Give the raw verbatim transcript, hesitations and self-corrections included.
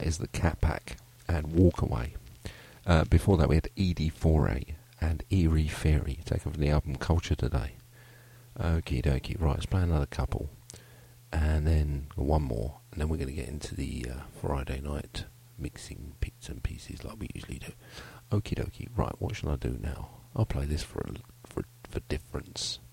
that is the Cat Pack and Walk Away. Uh, before that we had Edie Foray and Eerie Fairy, taken from the album Culture Today. Okie dokie, right, let's play another couple. And then one more, and then we're going to get into the uh, Friday night mixing bits and pieces like we usually do. Okie dokie, right, what shall I do now? I'll play this for, a, for, for difference.